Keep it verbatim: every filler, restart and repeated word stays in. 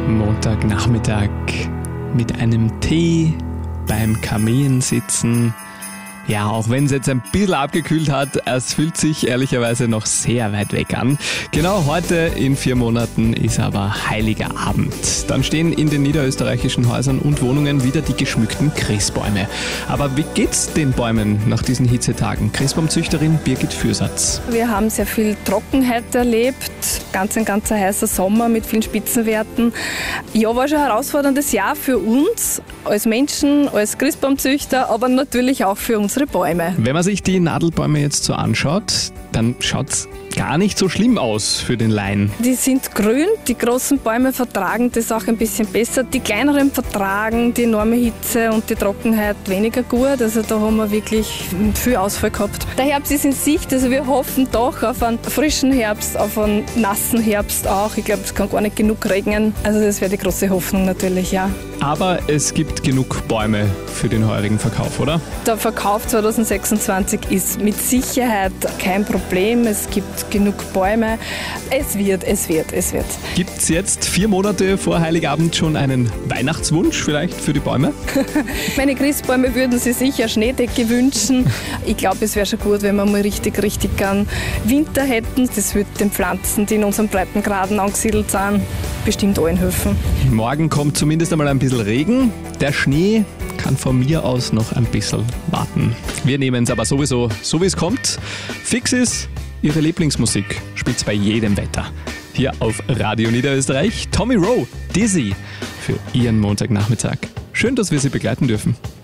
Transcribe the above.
Montagnachmittag mit einem Tee beim Kamin sitzen. Ja, auch wenn es jetzt ein bisschen abgekühlt hat, es fühlt sich ehrlicherweise noch sehr weit weg an. Genau heute in vier Monaten ist aber Heiliger Abend. Dann stehen in den niederösterreichischen Häusern und Wohnungen wieder die geschmückten Christbäume. Aber wie geht's den Bäumen nach diesen Hitzetagen? Christbaumzüchterin Birgit Fürsatz. Wir haben sehr viel Trockenheit erlebt, ganz ein ganzer heißer Sommer mit vielen Spitzenwerten. Ja, war schon ein herausforderndes Jahr für uns als Menschen, als Christbaumzüchter, aber natürlich auch für unsere Bäume. Wenn man sich die Nadelbäume jetzt so anschaut, dann schaut's gar nicht so schlimm aus für den Laien. Die sind grün, die großen Bäume vertragen das auch ein bisschen besser. Die kleineren vertragen die enorme Hitze und die Trockenheit weniger gut. Also da haben wir wirklich viel Ausfall gehabt. Der Herbst ist in Sicht, also wir hoffen doch auf einen frischen Herbst, auf einen nassen Herbst auch. Ich glaube, es kann gar nicht genug regnen. Also das wäre die große Hoffnung natürlich, ja. Aber es gibt genug Bäume für den heurigen Verkauf, oder? Der Verkauf zwanzig sechsundzwanzig ist mit Sicherheit kein Problem. Es gibt genug Bäume. Es wird, es wird, es wird. Gibt es jetzt vier Monate vor Heiligabend schon einen Weihnachtswunsch vielleicht für die Bäume? Meine Christbäume würden sich sicher Schneedecke wünschen. Ich glaube, es wäre schon gut, wenn wir mal richtig, richtig gern Winter hätten. Das würde den Pflanzen, die in unseren Breitengraden angesiedelt sind, bestimmt allen helfen. Morgen kommt zumindest einmal ein bisschen Regen. Der Schnee kann von mir aus noch ein bisschen warten. Wir nehmen es aber sowieso, so wie es kommt. Fix ist, Ihre Lieblingsmusik spielt's bei jedem Wetter. Hier auf Radio Niederösterreich. Tommy Rowe, Dizzy für Ihren Montagnachmittag. Schön, dass wir Sie begleiten dürfen.